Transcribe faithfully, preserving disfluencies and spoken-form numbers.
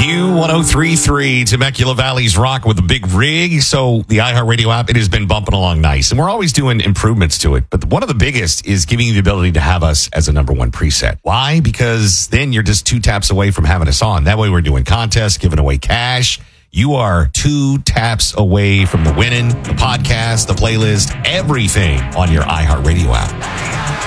Q one oh three point three, Temecula Valley's Rock with a big rig. So the iHeartRadio app, it has been bumping along nice. And we're always doing improvements to it. But one of the biggest is giving you the ability to have us as a number one preset. Why? Because then you're just two taps away from having us on. That way we're doing contests, giving away cash. You are two taps away from the winning, the podcast, the playlist, everything on your iHeartRadio app.